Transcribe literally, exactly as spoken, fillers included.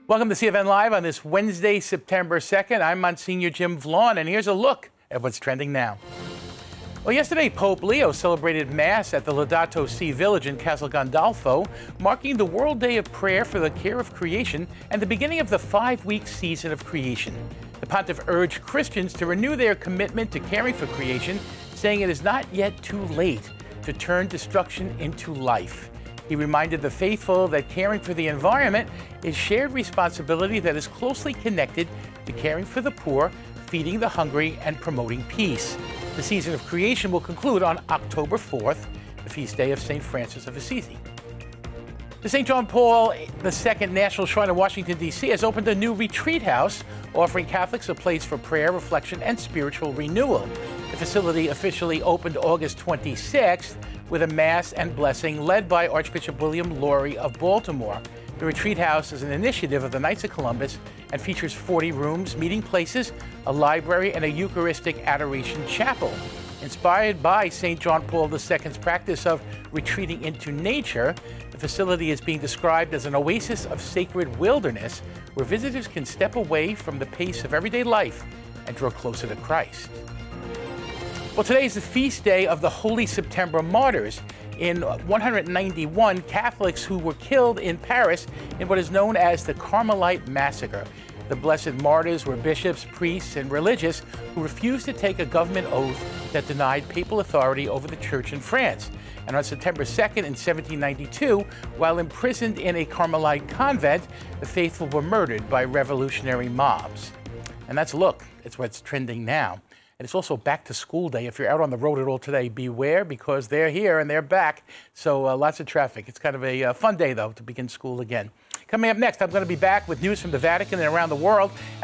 Welcome to C F N Live on this Wednesday, September second. I'm Monsignor Jim Vaughn, and here's a look at what's trending now. Well, yesterday, Pope Leo celebrated Mass at the Laudato Si Village in Castel Gandolfo, marking the World Day of Prayer for the Care of Creation and the beginning of the five-week season of creation. The pontiff urged Christians to renew their commitment to caring for creation, saying it is not yet too late to turn destruction into life. He reminded the faithful that caring for the environment is shared responsibility that is closely connected to caring for the poor, feeding the hungry, and promoting peace. The season of creation will conclude on October fourth, the feast day of Saint Francis of Assisi. The Saint John Paul the Second National Shrine in Washington, D C has opened a new retreat house, offering Catholics a place for prayer, reflection, and spiritual renewal. The facility officially opened August twenty-sixth with a Mass and blessing led by Archbishop William Lori of Baltimore. The retreat house is an initiative of the Knights of Columbus and features forty rooms, meeting places, a library, and a Eucharistic Adoration Chapel. Inspired by Saint John Paul the Second's practice of retreating into nature, the facility is being described as an oasis of sacred wilderness where visitors can step away from the pace of everyday life and draw closer to Christ. Well, today is the feast day of the Holy September Martyrs. In one hundred ninety-one, Catholics who were killed in Paris in what is known as the Carmelite Massacre. The blessed martyrs were bishops, priests, and religious who refused to take a government oath that denied papal authority over the church in France. And on September second in seventeen ninety-two, while imprisoned in a Carmelite convent, the faithful were murdered by revolutionary mobs. And that's a look. It's what's trending now. And it's also back to school day. If you're out on the road at all today, beware, because they're here and they're back. So uh, lots of traffic. It's kind of a uh, fun day, though, to begin school again. Coming up next, I'm going to be back with news from the Vatican and around the world.